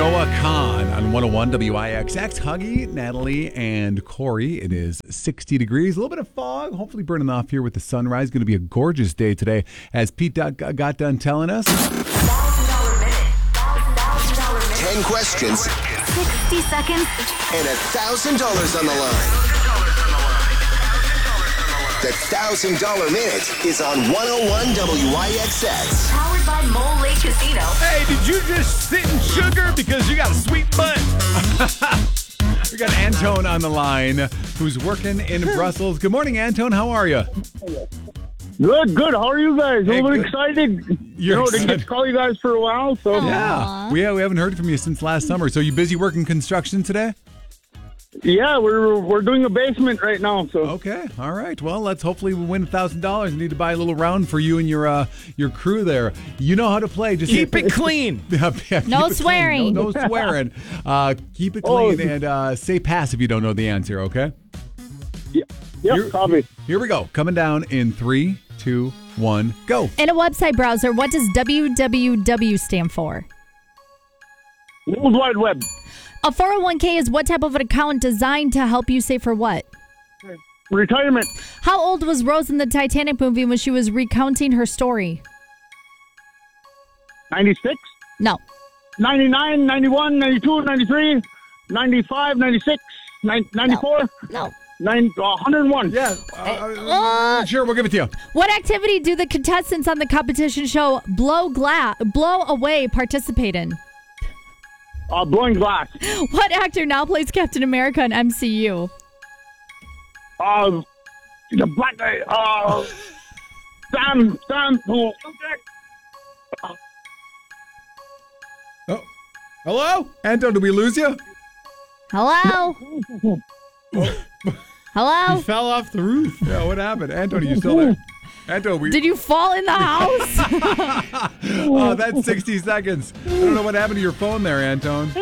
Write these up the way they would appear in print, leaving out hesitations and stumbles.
Noah Kahn on 101 WIXX. Huggy, Natalie, and Corey. It is 60 degrees. A little bit of fog. Hopefully burning off here with the sunrise. Going to be a gorgeous day today, as Pete got done telling us. $1,000 minute. 10 questions. 60 seconds. And $1,000 on the line. The $1,000 minute is on 101 WIXX. Powered by Mole Lake Casino. Hey, did you just sit in sugar because you got a sweet butt? We got Antone on the line, who's working in Brussels. Good morning, Antone. How are you? Good. How are you guys? Hey, A little good. excited. You're Didn't get excited. to call you guys for a while. So Yeah. We haven't heard from you since last summer. So you busy working construction today? yeah, we're doing a basement right now. So Okay. All right. Well, let's hopefully win $1,000. We need to buy a little round for you and your crew there. You know how to play. Just Keep it clean. Yeah, keep No it clean. swearing. No swearing. Keep it clean and say pass if you don't know the answer, okay? yep, copy. Here we go. Coming down in 3, 2, 1, go. In a website browser, what does www stand for? World Wide Web. A 401k is what type of an account designed to help you save for what? Retirement. How old was Rose in the Titanic movie when she was recounting her story? 96, No. 99, 91, 92, 93, 95, 96, 94, No. 101. Yeah. Sure, we'll give it to you. What activity do the contestants on the competition show Blow Away participate in? Blowing glass. What actor now plays Captain America in MCU? The black guy. Sam. Oh. Hello? Anton, did we lose you? Hello? Hello? He fell off the roof. Yeah, what happened? Anton, are you still there? Anton, Did you fall in the house? Oh, that's 60 seconds. I don't know what happened to your phone there, Anton.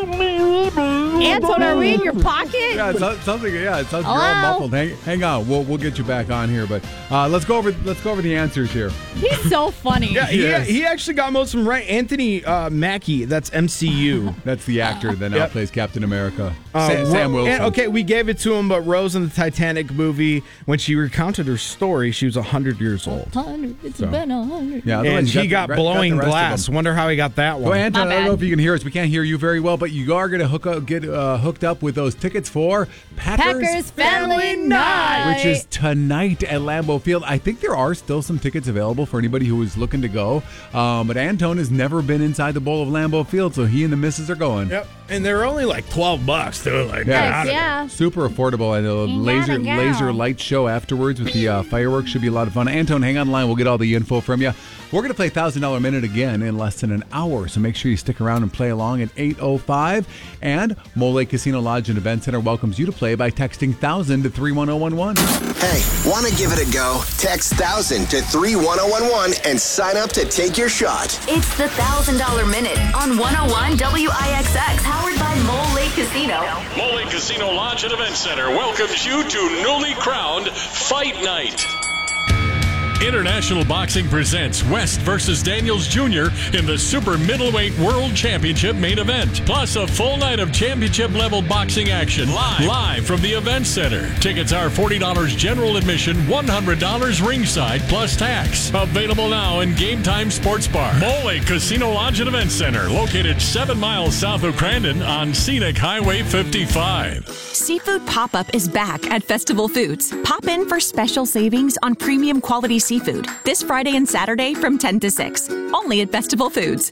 Anton, are we in your pocket? Yeah, it sounds like you're all Hello? muffled. Hang on, we'll get you back on here, but let's go over the answers here. He's so funny. Yeah, Yes. he actually got most of them right. Anthony Mackie, that's MCU. That's the actor that now Yep. plays Captain America. Sam Wilson. And, okay, we gave it to him, but Rose in the Titanic movie, when she recounted her story, she was 100 years old. 100, it's So. been 100. Yeah, otherwise And you he got the blowing rest of glass. them. Wonder how he got that Well, one. Anton, My I don't know bad. if you can hear us. We can't hear you very well, but you are going to get hooked up with those tickets for Packers Family Night. which is tonight at Lambeau Field. I think there are still some tickets available for anybody who is looking to go. But Anton has never been inside the bowl of Lambeau Field, so he and the missus are going. Yep, and they're only like $12 too. Like, Yeah. get out of there. Yeah. Super affordable. And a You laser gotta go. laser light show afterwards with the fireworks should be a lot of fun. Anton, hang on the line. We'll get all the info from you. We're going to play $1,000 Minute again in less than an hour, so make sure you stick around and play along at 8:05. And Mole Lake Casino Lodge and Event Center welcomes you to play by texting 1000 to 31011. Hey, want to give it a go? Text 1000 to 31011 and sign up to take your shot. It's the $1,000 minute on 101 WIXX. Powered by Mole Lake Casino. Mole Lake Casino Lodge and Event Center welcomes you to newly crowned Fight Night. International Boxing presents West versus Daniels Jr. in the Super Middleweight World Championship main event. Plus a full night of championship-level boxing action live from the Event Center. Tickets are $40 general admission, $100 ringside plus tax. Available now in Game Time Sports Bar. Mole Lake Casino Lodge and Event Center, located 7 miles south of Crandon on Scenic Highway 55. Seafood Pop-Up is back at Festival Foods. Pop in for special savings on premium quality seafood this Friday and Saturday from 10 to 6. Only at Festival Foods.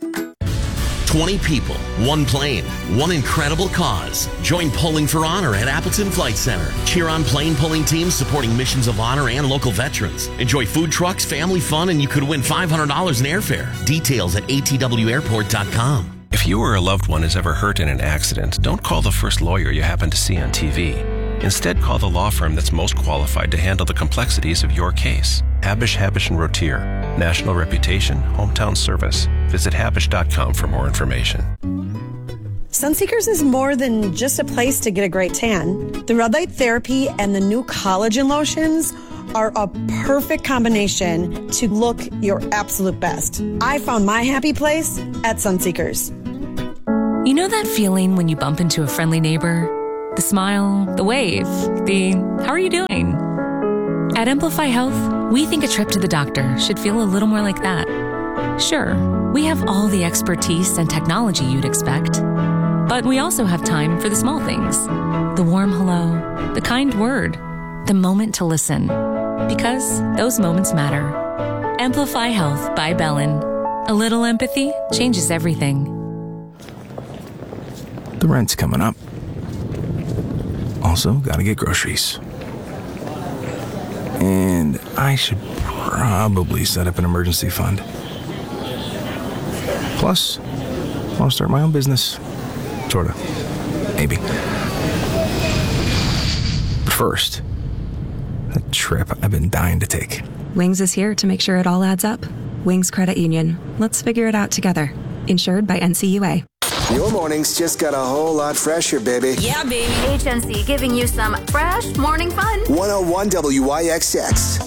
20 people, one plane, one incredible cause. Join Pulling for Honor at Appleton Flight Center. Cheer on plane pulling teams supporting missions of honor and local veterans. Enjoy food trucks, family fun, and you could win $500 in airfare. Details at atwairport.com. If you or a loved one is ever hurt in an accident, don't call the first lawyer you happen to see on TV. Instead, call the law firm that's most qualified to handle the complexities of your case. Habish, Habish & Rotier. National reputation, hometown service. Visit habish.com for more information. Sunseekers is more than just a place to get a great tan. The red light therapy and the new collagen lotions are a perfect combination to look your absolute best. I found my happy place at Sunseekers. You know that feeling when you bump into a friendly neighbor? The smile, the wave, the how are you doing? At Amplify Health, we think a trip to the doctor should feel a little more like that. Sure, we have all the expertise and technology you'd expect, but we also have time for the small things. The warm hello, the kind word, the moment to listen. Because those moments matter. Amplify Health by Bellin. A little empathy changes everything. The rent's coming up. Also, gotta get groceries. And I should probably set up an emergency fund. Plus, I'll start my own business. Sorta. Maybe. But first, a trip I've been dying to take. Wings is here to make sure it all adds up. Wings Credit Union. Let's figure it out together. Insured by NCUA. Your mornings just got a whole lot fresher, baby. Yeah, baby. HNC giving you some fresh morning fun. 101 WIXX.